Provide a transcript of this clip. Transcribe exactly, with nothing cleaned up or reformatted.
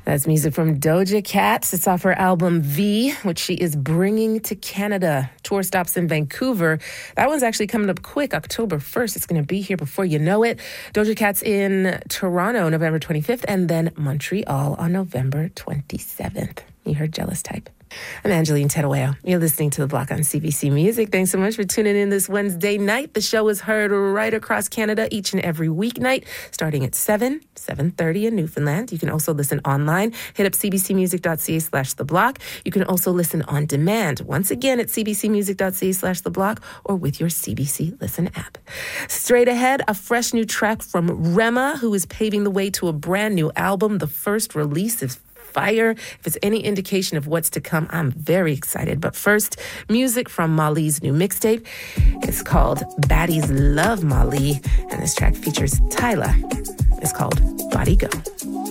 That's music from Doja Cat. It's off her album V, which she is bringing to Canada. Tour stops in Vancouver. That one's actually coming up quick, October first. It's going to be here before you know it. Doja Cat's in Toronto, November twenty-fifth, and then Montreal on November twenty-seventh. You heard Jealous Type. I'm Angeline Terueo. You're listening to The Block on C B C Music. Thanks so much for tuning in this Wednesday night. The show is heard right across Canada each and every weeknight, starting at seven, seven thirty in Newfoundland. You can also listen online. Hit up cbcmusic.ca slash The Block. You can also listen on demand, once again at cbcmusic.ca slash The Block or with your C B C Listen app. Straight ahead, a fresh new track from Rema, who is paving the way to a brand new album. The first release is fire. If it's any indication of what's to come, I'm very excited. But first, music from Mali's new mixtape. It's called Baddies Love Mali, and this track features Tyla. It's called Body Go.